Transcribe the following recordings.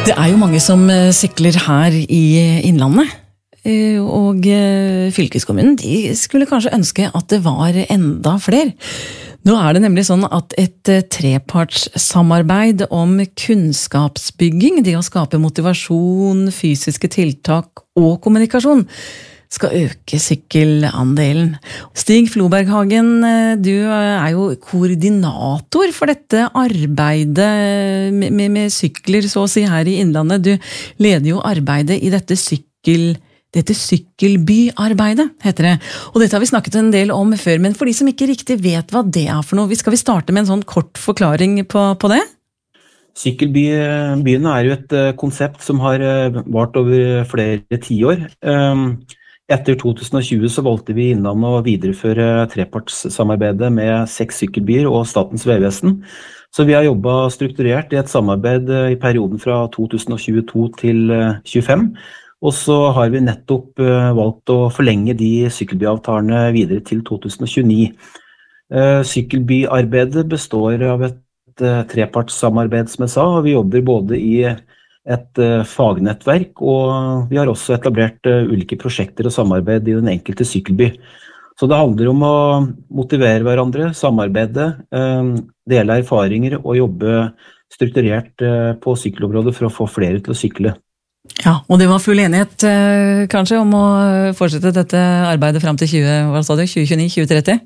Det jo mange som sykler her i Innlandet, og fylkeskommunen de skulle kanskje ønske at det var enda flere. Nå det nemlig sånn at et trepartssamarbeid om kunnskapsbygging, det å skape motivasjon, fysiske tiltak og kommunikasjon, skal øke sykkelandelen. Stig Floberghagen, du jo koordinator for dette arbeidet med sykler, så å si, her i Innlandet. Du leder jo arbeidet i dette sykkelbyarbeidet, heter det. Og dette har vi snakket en del om før, men for de som ikke riktig vet hva det for noe, skal vi starte med en sånn kort forklaring på det? Sykkelbyene jo et konsept som har vart over flere tiår. Etter 2020 så valgte vi Innlandet å videreføre trepartssamarbeidet med 6 sykkelbyer og Statens vegvesen. Så vi har jobbet strukturert i et samarbeid i perioden fra 2022 til 2025. Og så har vi nettopp valgt å forlenge de sykkelbyavtalene videre til 2029. Sykkelbyarbeidet består av et trepartssamarbeid, som jeg sa, og vi jobber både i et fagnettverk, og vi har også etablert ulike prosjekter og samarbeid i den enkelte sykkelby. Så det handler om å motivere hverandre, samarbeide, dele erfaringer og jobbe strukturert på sykkelområdet for å få flere til å sykle. Ja, og det var full enighet kanskje om å fortsette dette arbeidet frem til 2029-2030?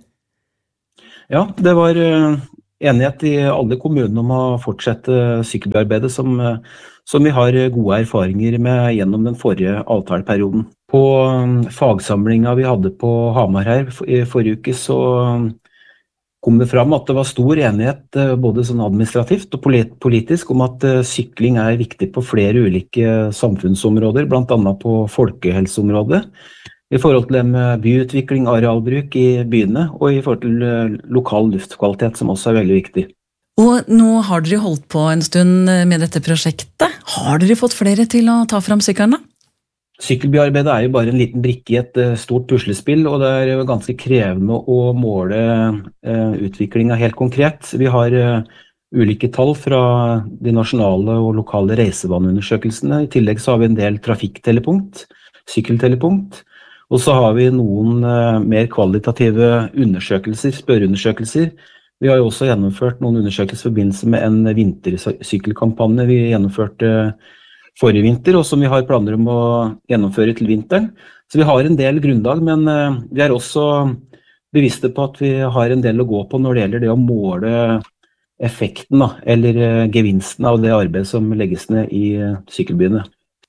Ja, det var enighet i alle kommunene om å fortsette sykkelbyarbeidet som vi har gode erfaringer med gjennom den forrige avtaleperioden. På fagsamlingen vi hadde på Hamar her i forrige uke, så kom det fram at det var stor enighet både sånn administrativt og politisk om at sykling viktig på flere ulike samfunnsområder, blant annet på folkehelseområdet, i forhold til det med byutvikling, arealbruk i byene, og i forhold til lokal luftkvalitet, som også veldig viktig. Og nå har dere holdt på en stund med dette prosjektet. Har dere fått flere til å ta fram sykkelen da? Sykkelbyarbeidet jo bare en liten brikke i et stort puslespill, og det jo ganske krevende å måle utviklingen helt konkret. Vi har ulike tall fra de nasjonale og lokale reisevaneundersøkelsene. I tillegg så har vi en del trafikktelepunkt, sykkeltelepunkt, og så har vi noen mer kvalitative undersøkelser, spørreundersøkelser. Vi har jo også gjennomført noen undersøkelser i forbindelse med en vintersykkelkampanje vi gjennomførte forrige vinter, og som vi har planer om å gjennomføre til vinteren. Så vi har en del grunnlag, men vi også bevisste på at vi har en del å gå på når det gjelder det å måle effekten eller gevinsten av det arbeidet som legges ned i sykkelbyene.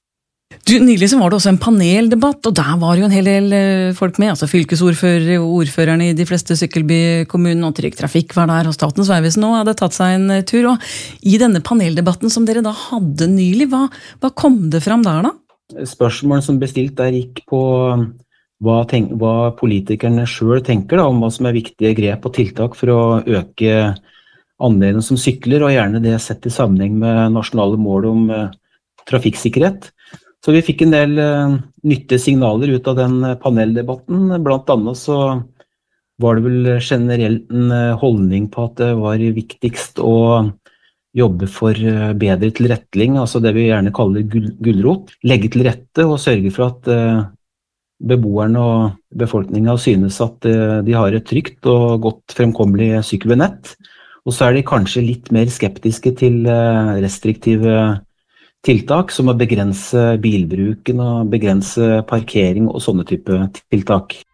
Nylig så var det også en paneldebatt, og der var jo en hel del folk med, altså fylkesordførere og ordførerne i de fleste sykkelbykommunene, og Trygg Trafikk var der, og Statens vegvesen nå hadde tatt seg en tur. Og i denne paneldebatten som dere da hadde nylig, hva kom det fram der da? Spørsmålet som bestilt der gikk på hva politikerne selv tenker da, om hva som viktige grep og tiltak for å øke andelen som sykler, og gjerne det sett i sammenheng med nasjonale mål om trafikksikkerhet. Så vi fikk en del nyttige signaler ut av den paneldebatten. Blant annet så var det vel generelt en holdning på at det var viktigst å jobbe for bedre tilretteling, altså det vi gjerne kaller gulrot. Legge til rette og sørge for at beboerne og befolkningen synes at de har et trygt og godt fremkommelig sykkelnett. Og så de kanskje litt mer skeptiske til restriktive tiltak, som å begrense bilbruken og begrense parkering og sånne type tiltak.